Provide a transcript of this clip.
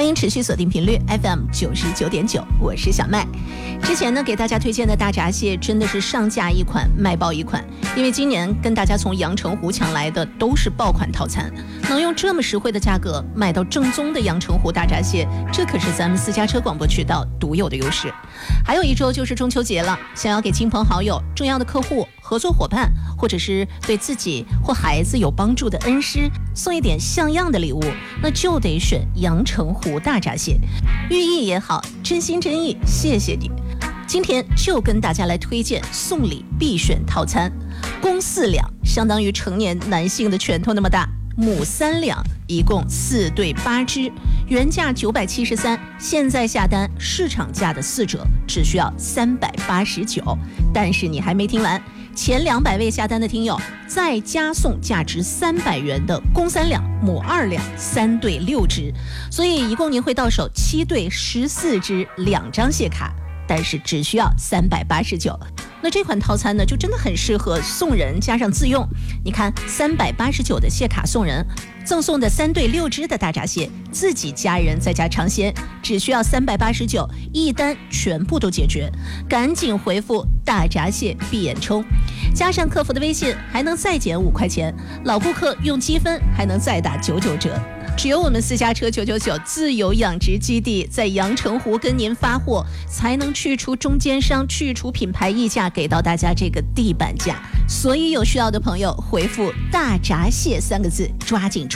欢迎持续锁定频率 FM99.9，我是小麦。之前呢，给大家推荐的大闸蟹真的是上架一款卖爆一款，因为今年跟大家从阳澄湖抢来的都是爆款套餐，能用这么实惠的价格买到正宗的阳澄湖大闸蟹，这可是咱们私家车广播渠道独有的优势。还有一周就是中秋节了，想要给亲朋好友、重要的客户、合作伙伴，或者是对自己或孩子有帮助的恩师送一点像样的礼物，那就得选阳澄湖大闸蟹，寓意也好，真心真意，谢谢你。今天就跟大家来推荐送礼必选套餐，公4两，相当于成年男性的拳头那么大，母3两，一共4对8只，原价973，现在下单市场价的4折，只需要389。但是你还没听完，前200位下单的听友再加送价值300元的公3两、母2两，3对6只，所以一共您会到手7对14只，2张蟹卡，但是只需要389。那这款套餐呢，就真的很适合送人加上自用。你看，389的蟹卡送人，赠送的3对6只的大闸蟹，自己家人在家尝鲜，只需要389，一单全部都解决。赶紧回复大闸蟹闭眼冲，加上客服的微信，还能再减5块钱。老顾客用积分还能再打99折。只有我们私家车999自有养殖基地在阳澄湖跟您发货，才能去除中间商，去除品牌溢价，给到大家这个地板价。所以有需要的朋友回复大闸蟹3个字，抓紧